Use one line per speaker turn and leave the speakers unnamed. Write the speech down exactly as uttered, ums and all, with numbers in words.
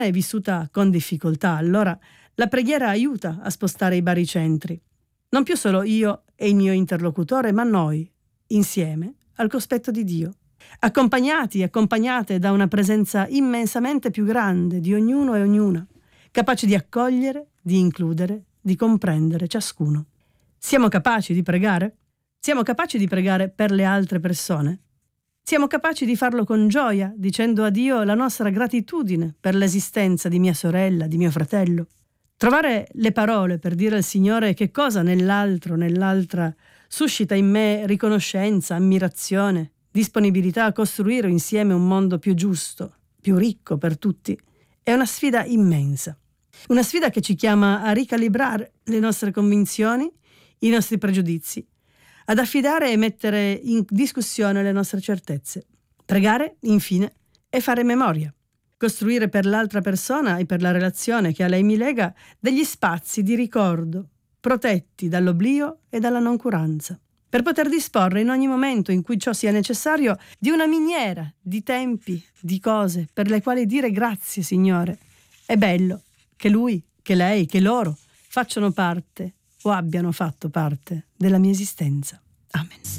è vissuta con difficoltà, allora la preghiera aiuta a spostare i baricentri. Non più solo io e il mio interlocutore, ma noi, insieme, al cospetto di Dio. Accompagnati e accompagnate da una presenza immensamente più grande di ognuno e ognuna, capace di accogliere, di includere, di comprendere ciascuno. Siamo capaci di pregare? Siamo capaci di pregare per le altre persone? Siamo capaci di farlo con gioia, dicendo a Dio la nostra gratitudine per l'esistenza di mia sorella, di mio fratello? Trovare le parole per dire al Signore che cosa nell'altro, nell'altra, suscita in me riconoscenza, ammirazione, disponibilità a costruire insieme un mondo più giusto, più ricco per tutti, è una sfida immensa. Una sfida che ci chiama a ricalibrare le nostre convinzioni, i nostri pregiudizi, ad affidare e mettere in discussione le nostre certezze. Pregare, infine, è fare memoria. Costruire per l'altra persona e per la relazione che a lei mi lega degli spazi di ricordo, protetti dall'oblio e dalla noncuranza, per poter disporre in ogni momento in cui ciò sia necessario di una miniera di tempi, di cose per le quali dire grazie, Signore. È bello che Lui, che lei, che loro facciano parte o abbiano fatto parte della mia esistenza. Amen.